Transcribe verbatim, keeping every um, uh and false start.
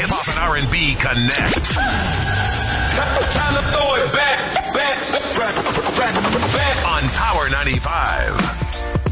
Hip Hop and R and B connect. Time to throw it back, back, back, back, back. On Power ninety-five.